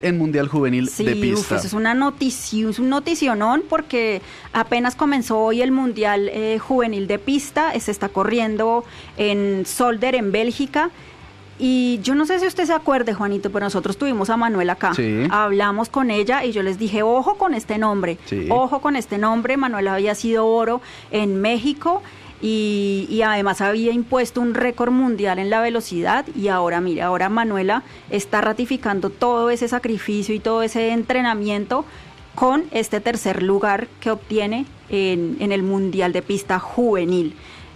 en Mundial Juvenil de Sí, Pista. eso es una noticia, es un noticionón porque apenas comenzó hoy el Mundial Juvenil de Pista, se está corriendo en Zolder, en Bélgica. Y yo no sé si usted se acuerde, Juanito, pero nosotros tuvimos a Manuel acá. Sí. Hablamos con ella y yo les dije, ojo con este nombre, Sí. ojo con este nombre. Manuel había sido oro en México y además había impuesto un récord mundial en la velocidad. Y ahora, mire, ahora Manuela está ratificando todo ese sacrificio y todo ese entrenamiento con este tercer lugar que obtiene en el Mundial de Pista Juvenil.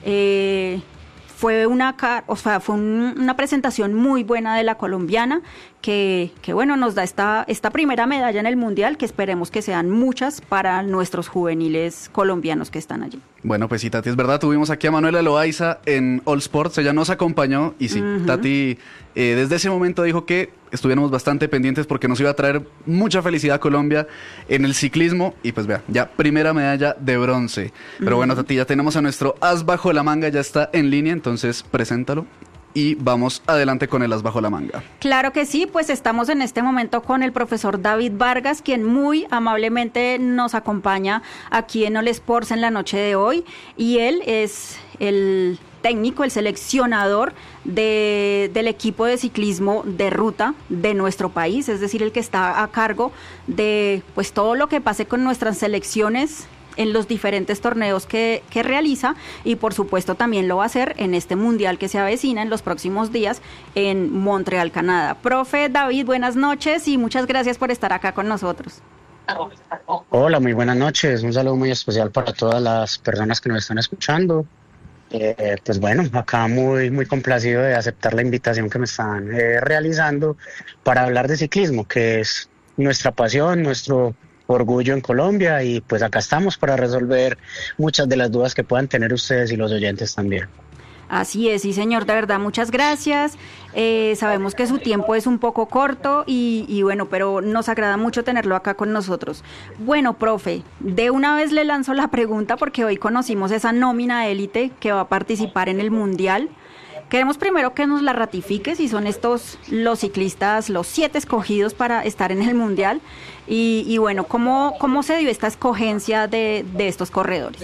Fue una presentación muy buena de la colombiana que bueno, nos da esta primera medalla en el Mundial, que esperemos que sean muchas para nuestros juveniles colombianos que están allí. Bueno, pues sí, Tati, es verdad, tuvimos aquí a Manuela Loaiza en All Sports, ella nos acompañó y sí, Tati desde ese momento dijo que estuviéramos bastante pendientes porque nos iba a traer mucha felicidad a Colombia en el ciclismo y pues vea, ya primera medalla de bronce. Pero bueno, Tati, ya tenemos a nuestro as bajo la manga, ya está en línea, entonces preséntalo. Y vamos adelante con el as bajo la manga. Claro que sí, pues estamos en este momento con el profesor David Vargas, quien muy amablemente nos acompaña aquí en All Sports en la noche de hoy. Y él es el técnico, el seleccionador del equipo de ciclismo de ruta de nuestro país, es decir, el que está a cargo de pues todo lo que pase con nuestras selecciones en los diferentes torneos que realiza y por supuesto también lo va a hacer en este mundial que se avecina en los próximos días en Montreal, Canadá. Profe David, buenas noches y muchas gracias por estar acá con nosotros. Hola, muy buenas noches. Un saludo muy especial para todas las personas que nos están escuchando. Pues bueno, acá muy complacido de aceptar la invitación que me están realizando para hablar de ciclismo, que es nuestra pasión, nuestro orgullo en Colombia, y pues acá estamos para resolver muchas de las dudas que puedan tener ustedes y los oyentes también. Así es, sí señor, de verdad, muchas gracias. Sabemos que su tiempo es un poco corto y bueno, pero nos agrada mucho tenerlo acá con nosotros. Bueno, profe, de una vez le lanzo la pregunta porque hoy conocimos esa nómina élite que va a participar en el Mundial. Queremos primero que nos la ratifique si son estos los ciclistas, los 7 escogidos para estar en el Mundial y bueno, ¿cómo se dio esta escogencia de estos corredores?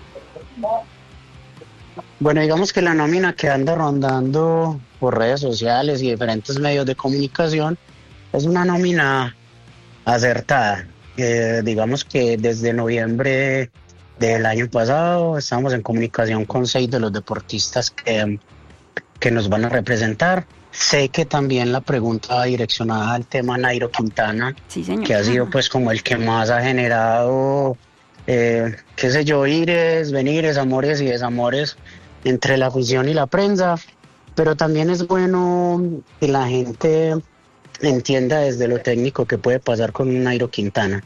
Bueno, digamos que la nómina que anda rondando por redes sociales y diferentes medios de comunicación es una nómina acertada. Digamos que desde noviembre del año pasado estamos en comunicación con 6 de los deportistas que nos van a representar. Sé que también la pregunta va direccionada al tema Nairo Quintana, sí, señor, que ha sido pues como el que más ha generado, qué sé yo, ires, venires, amores y desamores entre la afición y la prensa, pero también es bueno que la gente entienda desde lo técnico que puede pasar con un Nairo Quintana.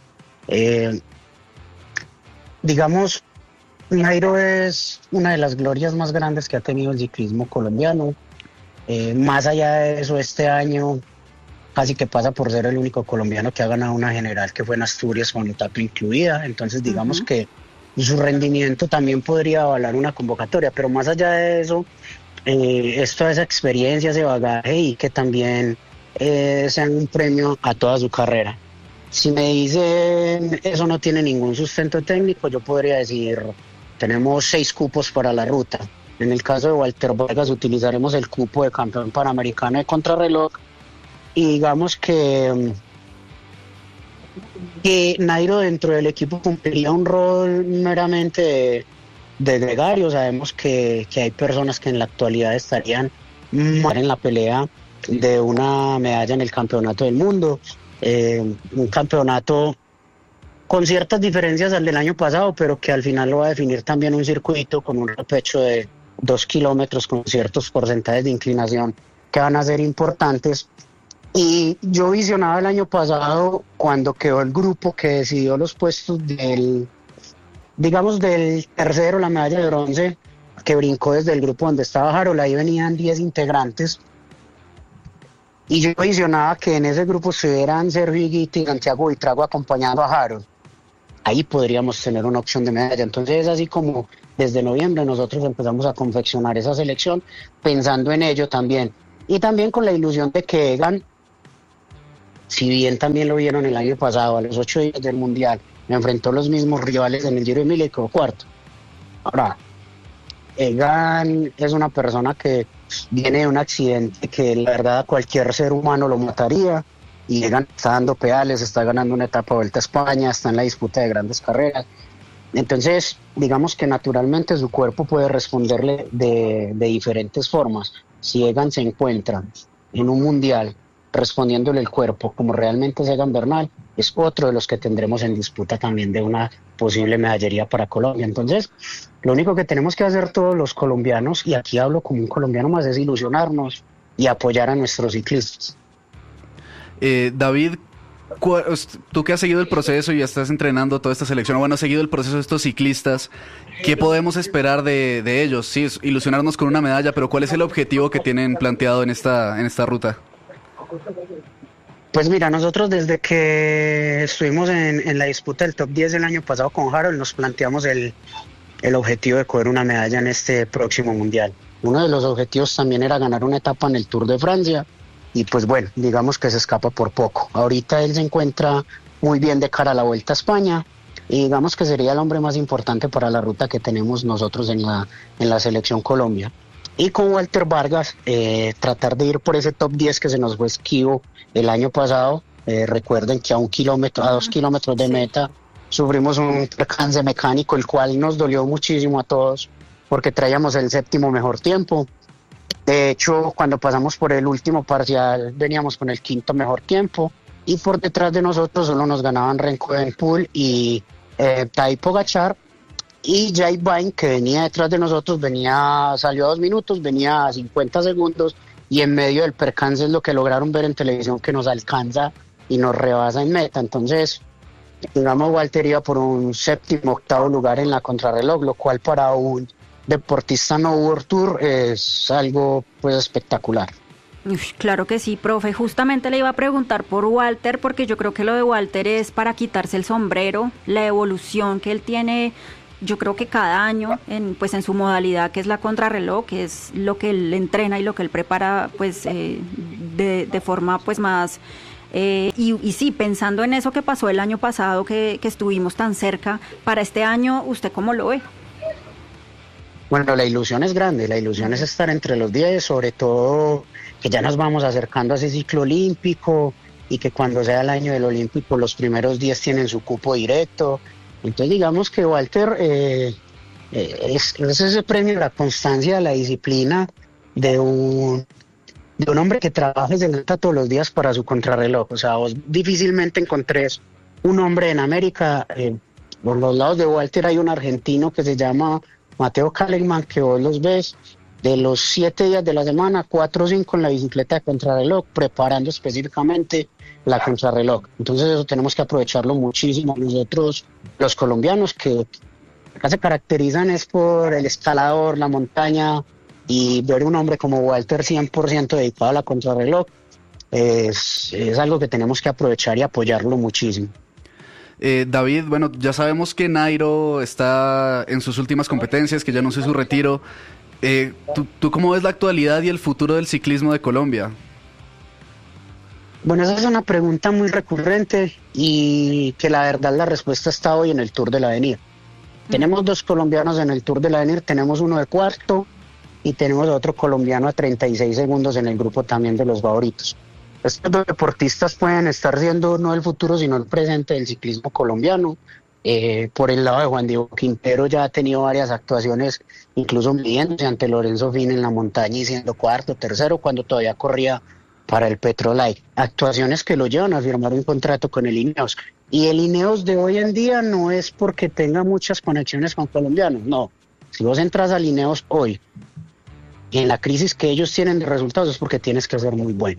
Digamos, Nairo es una de las glorias más grandes que ha tenido el ciclismo colombiano. Más allá de eso, este año casi que pasa por ser el único colombiano que ha ganado una general, que fue en Asturias con etapa incluida. Entonces digamos que su rendimiento también podría avalar una convocatoria, pero más allá de eso, es toda esa experiencia, ese bagaje, y que también sea un premio a toda su carrera. Si me dicen eso no tiene ningún sustento técnico, yo podría decir, tenemos 6 cupos para la ruta. En el caso de Walter Vargas utilizaremos el cupo de campeón panamericano de contrarreloj, y digamos que Nairo dentro del equipo cumpliría un rol meramente de gregario. Sabemos que hay personas que en la actualidad estarían más en la pelea de una medalla en el campeonato del mundo, un campeonato con ciertas diferencias al del año pasado, pero que al final lo va a definir también un circuito con un repecho de 2 kilómetros con ciertos porcentajes de inclinación que van a ser importantes. Y yo visionaba el año pasado cuando quedó el grupo que decidió los puestos del tercero, la medalla de bronce, que brincó desde el grupo donde estaba Harold. Ahí venían 10 integrantes. Y yo visionaba que en ese grupo estuvieran Sergio Higuita y Santiago Buitrago acompañando a Harold. Ahí podríamos tener una opción de medalla. Entonces es así como desde noviembre nosotros empezamos a confeccionar esa selección pensando en ello también. Y también con la ilusión de que Egan si bien también lo vieron el año pasado, a los 8 días del Mundial, enfrentó los mismos rivales en el Giro de Emilia y quedó cuarto. Ahora, Egan es una persona que viene de un accidente que la verdad a cualquier ser humano lo mataría, y Egan está dando pedales, está ganando una etapa de Vuelta a España, está en la disputa de grandes carreras. Entonces, digamos que naturalmente su cuerpo puede responderle de diferentes formas. Si Egan se encuentra en un mundial respondiéndole el cuerpo como realmente es Egan Bernal, es otro de los que tendremos en disputa también de una posible medallería para Colombia. Entonces, lo único que tenemos que hacer todos los colombianos, y aquí hablo como un colombiano más, es ilusionarnos y apoyar a nuestros ciclistas. David, tú que has seguido el proceso y estás entrenando toda esta selección, bueno, has seguido el proceso de estos ciclistas, ¿qué podemos esperar de ellos? Sí, ilusionarnos con una medalla, pero ¿cuál es el objetivo que tienen planteado en esta ruta? Pues mira, nosotros desde que estuvimos en la disputa del top 10 del año pasado con Harold, nos planteamos el objetivo de coger una medalla en este próximo mundial. Uno de los objetivos también era ganar una etapa en el Tour de Francia, y pues bueno, digamos que se escapa por poco. Ahorita él se encuentra muy bien de cara a la Vuelta a España, y digamos que sería el hombre más importante para la ruta que tenemos nosotros en la selección Colombia. Y con Walter Vargas, tratar de ir por ese top 10 que se nos fue esquivo el año pasado. Recuerden que a 2 kilómetros de meta sufrimos un percance mecánico, el cual nos dolió muchísimo a todos, porque traíamos el 7º mejor tiempo. De hecho, cuando pasamos por el último parcial, veníamos con el 5º mejor tiempo, y por detrás de nosotros solo nos ganaban Remco Evenepoel y Tadej Pogačar. Y Jay Vine, que venía detrás de nosotros, salió a 2 minutos, venía a 50 segundos, y en medio del percance es lo que lograron ver en televisión, que nos alcanza y nos rebasa en meta. Entonces, digamos, Walter iba por un 7º, 8º lugar en la contrarreloj, lo cual para un deportista no World Tour es algo pues espectacular. Claro que sí, profe. Justamente le iba a preguntar por Walter, porque yo creo que lo de Walter es para quitarse el sombrero, la evolución que él tiene. Yo creo que cada año, en su modalidad que es la contrarreloj, que es lo que él entrena y lo que él prepara, pues de forma pues más... y sí, pensando en eso que pasó el año pasado, que estuvimos tan cerca, para este año, ¿usted cómo lo ve? Bueno, la ilusión es grande, la ilusión es estar entre los 10, sobre todo que ya nos vamos acercando a ese ciclo olímpico, y que cuando sea el año del olímpico los primeros 10 tienen su cupo directo. Entonces digamos que Walter es ese premio, la constancia, la disciplina de un hombre que trabaja y se levanta todos los días para su contrarreloj. O sea, vos difícilmente encontrés un hombre en América. Por los lados de Walter hay un argentino que se llama Mateo Kaleman, que vos los ves de los 7 días de la semana, 4 o 5 en la bicicleta de contrarreloj, preparando específicamente la contrarreloj. Entonces eso tenemos que aprovecharlo muchísimo nosotros, los colombianos, que acá se caracterizan es por el escalador, la montaña, y ver un hombre como Walter 100% dedicado a la contrarreloj es algo que tenemos que aprovechar y apoyarlo muchísimo. David, bueno, ya sabemos que Nairo está en sus últimas competencias, que ya anunció su retiro. ¿Tú cómo ves la actualidad y el futuro del ciclismo de Colombia? Bueno, esa es una pregunta muy recurrente, y que la verdad la respuesta está hoy en el Tour del Avenir. Tenemos 2 colombianos en el Tour del Avenir, tenemos uno de cuarto y tenemos otro colombiano a 36 segundos en el grupo también de los favoritos. Estos 2 deportistas pueden estar siendo no el futuro sino el presente del ciclismo colombiano. Por el lado de Juan Diego Quintero ya ha tenido varias actuaciones, incluso midiéndose ante Lorenzo Fin en la montaña y siendo cuarto, tercero, cuando todavía corría para el Petrolite. Actuaciones que lo llevan a firmar un contrato con el Ineos. Y el Ineos de hoy en día no es porque tenga muchas conexiones con colombianos, no. Si vos entras al Ineos hoy, en la crisis que ellos tienen de resultados, es porque tienes que ser muy bueno.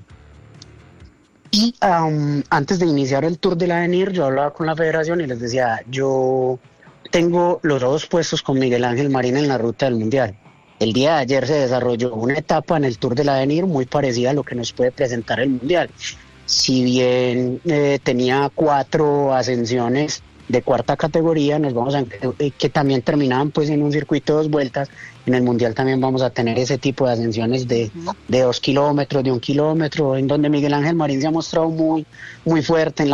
Y antes de iniciar el Tour del Avenir, yo hablaba con la federación y les decía, yo tengo los 2 puestos con Miguel Ángel Marín en la ruta del Mundial. El día de ayer se desarrolló una etapa en el Tour del Avenir muy parecida a lo que nos puede presentar el Mundial. Si bien tenía 4 ascensiones de cuarta categoría, nos vamos a que también terminaban pues en un circuito de 2 vueltas. En el Mundial también vamos a tener ese tipo de ascensiones de 2 kilómetros, de 1 kilómetro, en donde Miguel Ángel Marín se ha mostrado muy fuerte en la